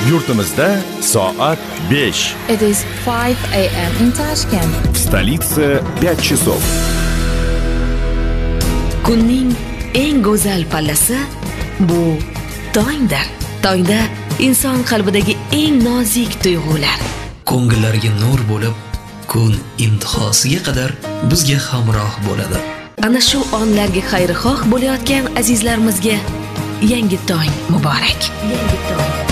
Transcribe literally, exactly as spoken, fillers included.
Yurtimizda soat besh. It is five a m in Tashkent. В столице пять часов. Kunning eng go'zal pallasi bu tongdir. Tongda inson qalbidagi eng nozik tuyg'ular ko'ngillarga nur bo'lib, kun intihosiga qadar bizga hamroh bo'ladi. Ana shu onlarga xayrixoh bo'layotgan azizlarimizga yangi tong muborak. Yangi tong.